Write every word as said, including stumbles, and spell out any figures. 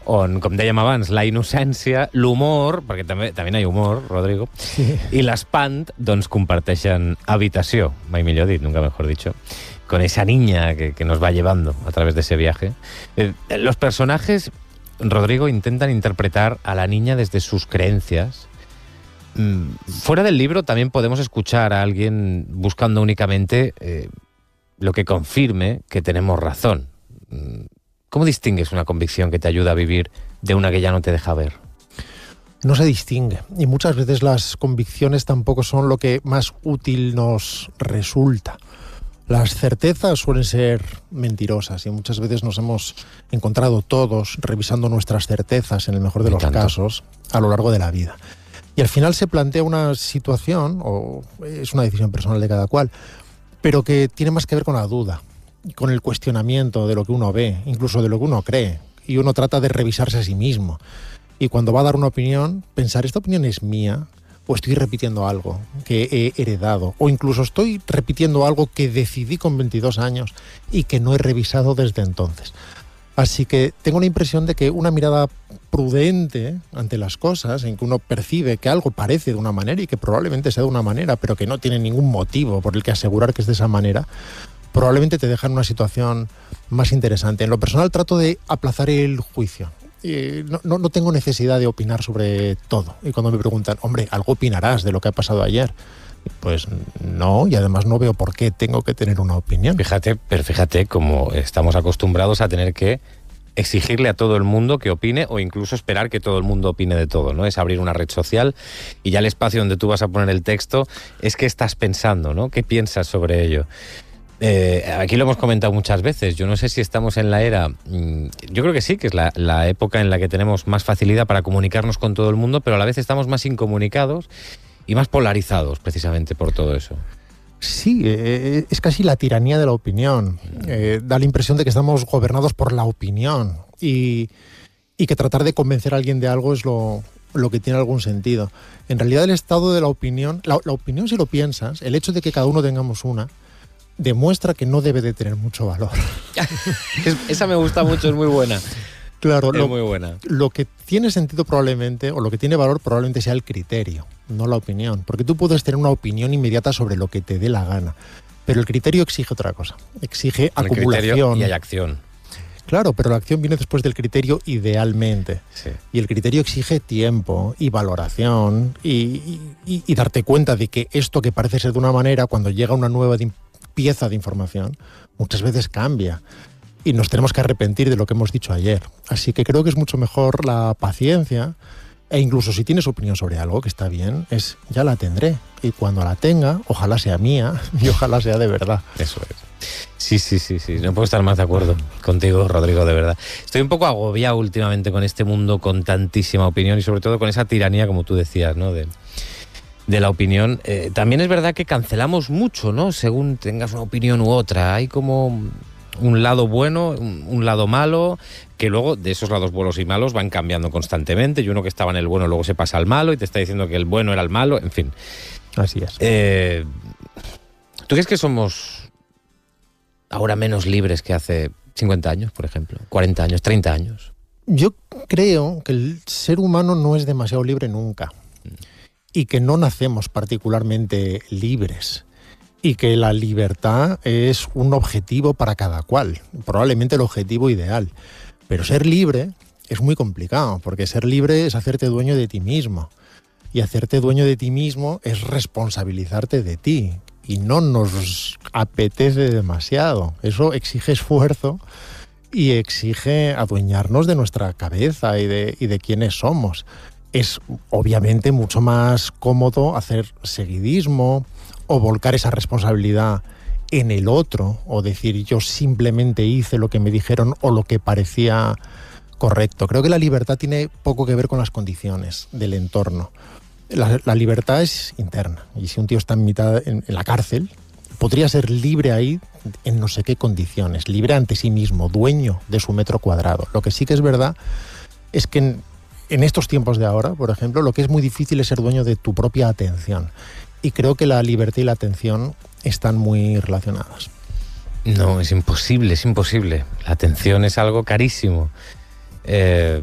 on, com dèiem abans, la innocència, l'humor, perquè també, també hi ha humor, Rodrigo, sí. I l'espant, doncs, comparteixen habitació, mai millor dit, nunca mejor dicho, con esa niña que, que nos va llevando a través de ese viaje. Eh, los personajes, Rodrigo, intentan interpretar a la niña desde sus creencias. Mm, fuera del libro también podemos escuchar a alguien buscando únicamente eh, lo que confirme que tenemos razón. ¿Cómo distingues una convicción que te ayuda a vivir de una que ya no te deja ver? No se distingue, y muchas veces las convicciones tampoco son lo que más útil nos resulta. Las certezas suelen ser mentirosas y muchas veces nos hemos encontrado todos revisando nuestras certezas, en el mejor de los casos, a lo largo de la vida. Y al final se plantea una situación, o es una decisión personal de cada cual, pero que tiene más que ver con la duda, con el cuestionamiento de lo que uno ve, incluso de lo que uno cree, y uno trata de revisarse a sí mismo. Y cuando va a dar una opinión, pensar, ¿esta opinión es mía? ¿O estoy repitiendo algo que he heredado? ¿O incluso estoy repitiendo algo que decidí con veintidós años y que no he revisado desde entonces? Así que tengo la impresión de que una mirada prudente ante las cosas, en que uno percibe que algo parece de una manera y que probablemente sea de una manera, pero que no tiene ningún motivo por el que asegurar que es de esa manera, probablemente te deja en una situación más interesante. En lo personal trato de aplazar el juicio. Eh, no, no, no tengo necesidad de opinar sobre todo. Y cuando me preguntan, hombre, ¿algo opinarás de lo que ha pasado ayer? Pues no, y además no veo por qué tengo que tener una opinión. Fíjate, pero fíjate cómo estamos acostumbrados a tener que exigirle a todo el mundo que opine o incluso esperar que todo el mundo opine de todo, ¿no? Es abrir una red social y ya el espacio donde tú vas a poner el texto es qué estás pensando, ¿no? ¿Qué piensas sobre ello? Eh, aquí lo hemos comentado muchas veces, yo no sé si estamos en la era, yo creo que sí, que es la, la época en la que tenemos más facilidad para comunicarnos con todo el mundo, pero a la vez estamos más incomunicados y más polarizados precisamente por todo eso. Sí, eh, es casi la tiranía de la opinión. Eh, da la impresión de que estamos gobernados por la opinión y, y que tratar de convencer a alguien de algo es lo, lo que tiene algún sentido. En realidad el estado de la opinión, la, la opinión si lo piensas, el hecho de que cada uno tengamos una, demuestra que no debe de tener mucho valor. Esa me gusta mucho, es muy buena. Claro, es lo, muy buena. Lo que tiene sentido probablemente, o lo que tiene valor probablemente sea el criterio, no la opinión. Porque tú puedes tener una opinión inmediata sobre lo que te dé la gana, pero el criterio exige otra cosa, exige el acumulación. Y hay acción. Claro, pero la acción viene después del criterio idealmente. Sí. Y el criterio exige tiempo y valoración y, y, y darte cuenta de que esto que parece ser de una manera, cuando llega una nueva pieza de información, muchas veces cambia. Y nos tenemos que arrepentir de lo que hemos dicho ayer. Así que creo que es mucho mejor la paciencia, e incluso si tienes opinión sobre algo que está bien, es ya la tendré. Y cuando la tenga, ojalá sea mía y ojalá sea de verdad. Eso es. Sí, sí, sí, sí. No puedo estar más de acuerdo contigo, Rodrigo, de verdad. Estoy un poco agobiado últimamente con este mundo con tantísima opinión y sobre todo con esa tiranía, como tú decías, ¿no? De... de la opinión. Eh, también es verdad que cancelamos mucho, ¿no? Según tengas una opinión u otra. Hay como un lado bueno, un, un lado malo, que luego de esos lados buenos y malos van cambiando constantemente. Y uno que estaba en el bueno luego se pasa al malo y te está diciendo que el bueno era el malo, en fin. Así es. Eh, ¿Tú crees que somos ahora menos libres que hace cincuenta años, por ejemplo? cuarenta años, treinta años. Yo creo que el ser humano no es demasiado libre nunca. Y que no nacemos particularmente libres. Y que la libertad es un objetivo para cada cual. Probablemente el objetivo ideal. Pero ser libre es muy complicado, porque ser libre es hacerte dueño de ti mismo. Y hacerte dueño de ti mismo es responsabilizarte de ti. Y no nos apetece demasiado. Eso exige esfuerzo y exige adueñarnos de nuestra cabeza y de, y de quiénes somos. Es obviamente mucho más cómodo hacer seguidismo o volcar esa responsabilidad en el otro, o decir yo simplemente hice lo que me dijeron o lo que parecía correcto. Creo que la libertad tiene poco que ver con las condiciones del entorno. La, la libertad es interna, y si un tío está en mitad en, en la cárcel, podría ser libre ahí en no sé qué condiciones, libre ante sí mismo, dueño de su metro cuadrado. Lo que sí que es verdad es que en, en estos tiempos de ahora, por ejemplo, lo que es muy difícil es ser dueño de tu propia atención. Y creo que la libertad y la atención están muy relacionadas. No, es imposible, es imposible. La atención es algo carísimo. Eh,